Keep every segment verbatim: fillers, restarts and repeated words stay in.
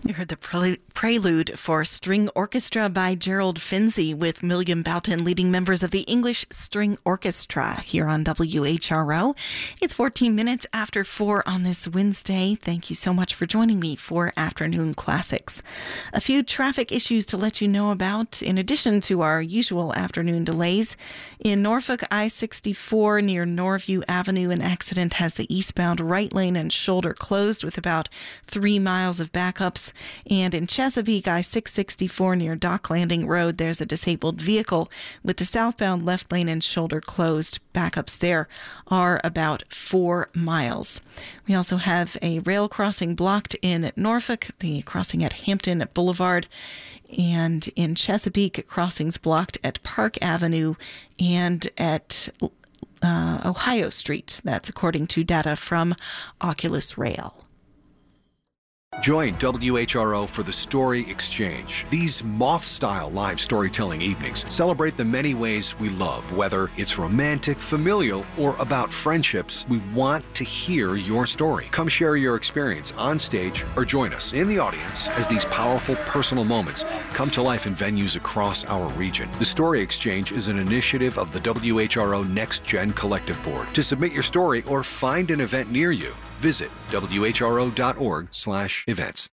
You heard the pre- prelude for String Orchestra by Gerald Finzi with William Boughton leading members of the English String Orchestra here on W H R O. It's fourteen minutes after four on this Wednesday. Thank you so much for joining me for Afternoon Classics. A few traffic issues to let you know about in addition to our usual afternoon delays. In Norfolk, I sixty-four near Norview Avenue, an accident has the eastbound right lane and shoulder closed with about three miles of backups. And in Chesapeake, I six sixty-four near Dock Landing Road, there's a disabled vehicle with the southbound left lane and shoulder closed. Backups there are about four miles. We also have a rail crossing blocked in Norfolk, the crossing at Hampton Boulevard. And in Chesapeake, crossings blocked at Park Avenue and at uh, Ohio Street. That's according to data from Oculus Rail. Join W H R O for the Story Exchange. These moth-style live storytelling evenings celebrate the many ways we love. Whether it's romantic, familial, or about friendships, we want to hear your story. Come share your experience on stage or join us in the audience as these powerful personal moments come to life in venues across our region. The Story Exchange is an initiative of the W H R O Next Gen Collective Board. To submit your story or find an event near you, visit W H R O dot org slash events.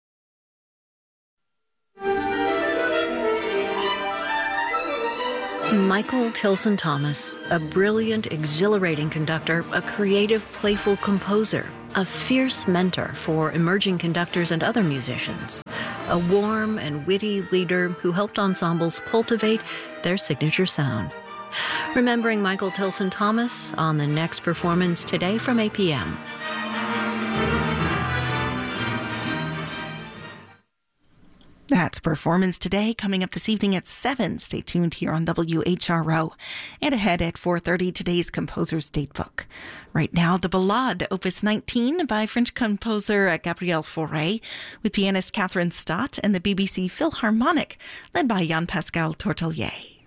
Michael Tilson Thomas, a brilliant, exhilarating conductor, a creative, playful composer, a fierce mentor for emerging conductors and other musicians, a warm and witty leader who helped ensembles cultivate their signature sound. Remembering Michael Tilson Thomas on the next performance today from eight p.m. That's Performance Today, coming up this evening at seven. Stay tuned here on W H R O. And ahead at four thirty, today's Composer's Datebook. Right now, the Ballade, Opus nineteen by French composer Gabriel Fauré, with pianist Catherine Stott and the B B C Philharmonic, led by Jean-Pascal Tortelier.